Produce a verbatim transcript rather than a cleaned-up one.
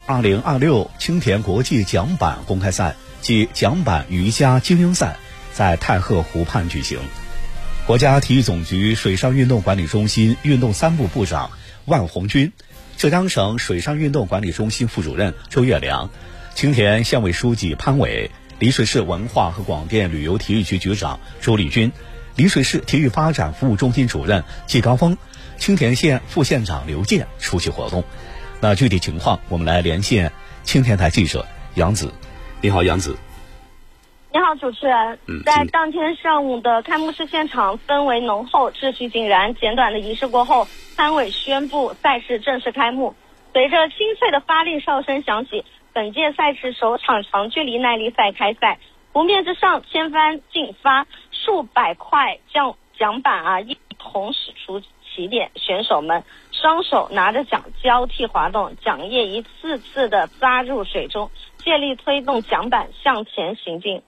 二零二六青田国际桨板公开赛暨桨板瑜伽精英赛在太和湖畔举行。国家体育总局水上运动管理中心运动三部部长万红军、浙江省水上运动管理中心副主任周月良、青田县委书记潘伟、丽水市文化和广电旅游体育局局长周丽君、丽水市体育发展服务中心主任季高峰、青田县副县长刘健出席活动。那具体情况，我们来连线青田台记者杨子。你好，杨子。 你好，主持人。 嗯， 在当天上午的开幕式现场，氛围浓厚，秩序井然。简短的仪式过后，潘伟宣布赛事正式开幕。随着清脆的发力哨声响起，本届赛事首场长距离耐力赛开赛。湖面之上，千帆竞发，数百块桨桨板啊一同驶出起点，选手们双手拿着桨交替滑动，桨叶一次次的扎入水中，借力推动桨板向前行进。